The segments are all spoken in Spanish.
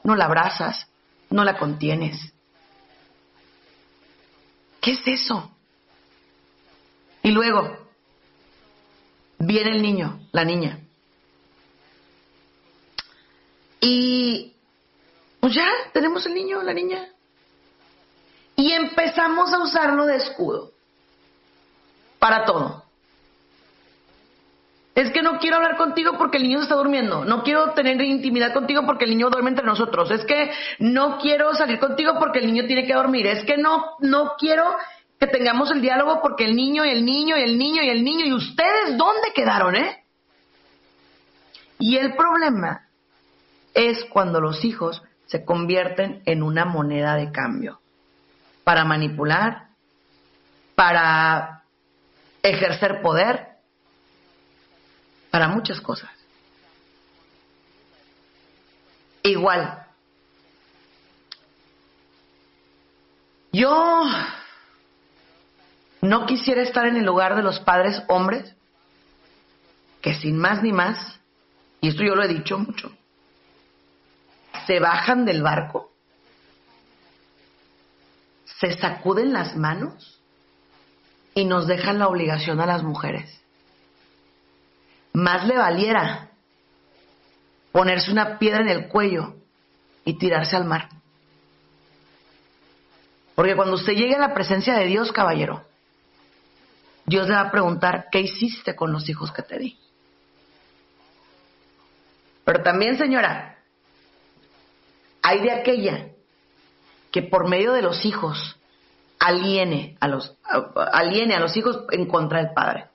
no la abrazas, no la contienes. ¿Qué es eso? Y luego viene el niño, la niña. Y pues ya tenemos el niño, la niña. Y empezamos a usarlo de escudo para todo. Es que no quiero hablar contigo porque el niño se está durmiendo. No quiero tener intimidad contigo porque el niño duerme entre nosotros. Es que no quiero salir contigo porque el niño tiene que dormir. Es que no quiero que tengamos el diálogo porque el niño y el niño y el niño y el niño. ¿Y ustedes dónde quedaron, Y el problema es cuando los hijos se convierten en una moneda de cambio para manipular, para ejercer poder, para muchas cosas. Igual, yo no quisiera estar en el lugar de los padres hombres que sin más ni más, y esto yo lo he dicho mucho, se bajan del barco, se sacuden las manos y nos dejan la obligación a las mujeres. Más le valiera ponerse una piedra en el cuello y tirarse al mar. Porque cuando usted llegue a la presencia de Dios, caballero, Dios le va a preguntar, ¿qué hiciste con los hijos que te di? Pero también, señora, hay de aquella que por medio de los hijos aliene a los hijos en contra del padre.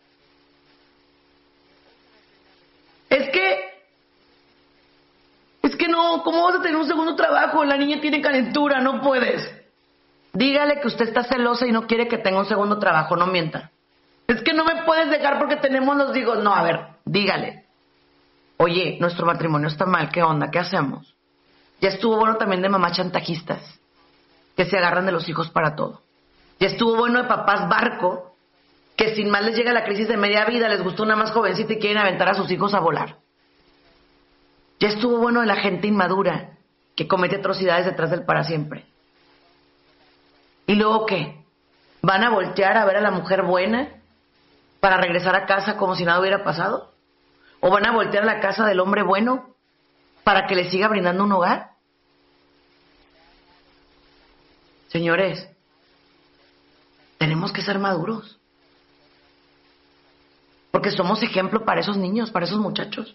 Es que no, ¿cómo vas a tener un segundo trabajo? La niña tiene calentura, no puedes. Dígale que usted está celosa y no quiere que tenga un segundo trabajo, no mienta. Es que no me puedes dejar porque tenemos los hijos. No, a ver, dígale. Oye, nuestro matrimonio está mal, ¿qué onda? ¿Qué hacemos? Ya estuvo bueno también de mamás chantajistas, que se agarran de los hijos para todo. Ya estuvo bueno de papás barco, que sin más les llega la crisis de media vida, les gustó una más jovencita y quieren aventar a sus hijos a volar. Ya estuvo bueno de la gente inmadura, que comete atrocidades detrás del para siempre. ¿Y luego qué? ¿Van a voltear a ver a la mujer buena para regresar a casa como si nada hubiera pasado? ¿O van a voltear a la casa del hombre bueno para que le siga brindando un hogar? Señores, tenemos que ser maduros. Porque somos ejemplo para esos niños, para esos muchachos.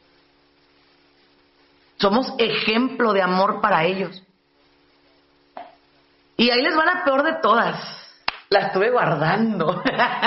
Somos ejemplo de amor para ellos. Y ahí les va la peor de todas. La estuve guardando.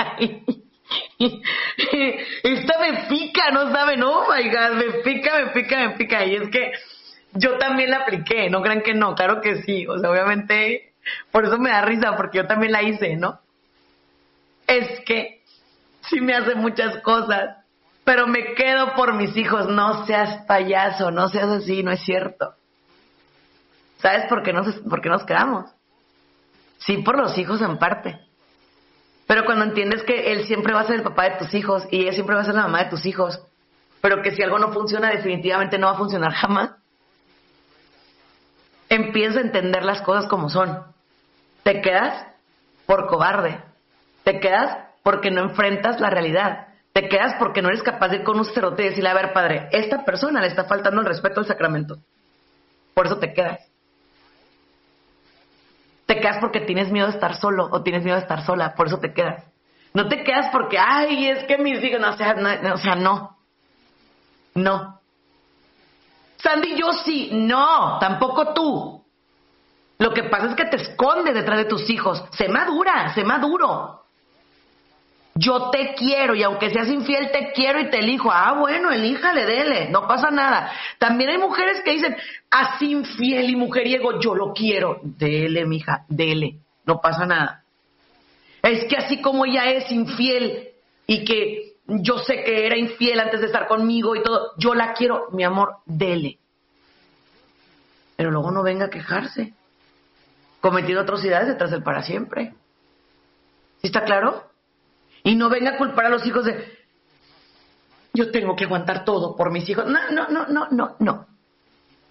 Esta me pica, no saben, oh my God, me pica. Y es que yo también la apliqué, no crean que no, claro que sí. O sea, obviamente, por eso me da risa, porque yo también la hice, ¿no? Es que sí me hace muchas cosas, pero me quedo por mis hijos. No seas payaso, no seas así, no es cierto. ¿Sabes por qué nos quedamos? Sí, por los hijos en parte. Pero cuando entiendes que él siempre va a ser el papá de tus hijos y ella siempre va a ser la mamá de tus hijos, pero que si algo no funciona, definitivamente no va a funcionar jamás, empiezas a entender las cosas como son. Te quedas por cobarde. Te quedas porque no enfrentas la realidad. Te quedas porque no eres capaz de ir con un sacerdote y decirle, a ver, padre, esta persona le está faltando el respeto al sacramento. Por eso te quedas. Te quedas porque tienes miedo de estar solo o tienes miedo de estar sola, por eso te quedas. No te quedas porque, ay, es que mis hijos, no. No. Sandy, yo sí, no, tampoco tú. Lo que pasa es que te escondes detrás de tus hijos. Sé madura, sé maduro. Yo te quiero y aunque seas infiel te quiero y te elijo. Ah, bueno, elíjale, dele, no pasa nada. También hay mujeres que dicen, así infiel y mujeriego, yo lo quiero. Dele, mija, dele, no pasa nada. Es que así como ella es infiel y que yo sé que era infiel antes de estar conmigo y todo, yo la quiero, mi amor, dele. Pero luego no venga a quejarse, cometiendo atrocidades detrás del para siempre. ¿Sí está claro? Y no venga a culpar a los hijos de, yo tengo que aguantar todo por mis hijos. No.